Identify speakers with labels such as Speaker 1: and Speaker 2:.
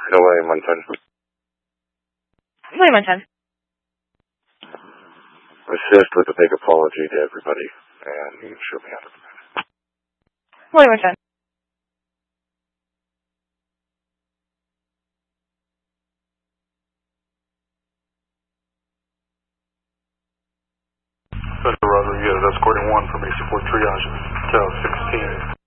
Speaker 1: No William 110.
Speaker 2: William 110.
Speaker 1: Assist with a big apology to everybody, and show me how to.
Speaker 2: William 110.
Speaker 3: Center Rodriguez, escorting 1 from AC-4 triage, Cal 16.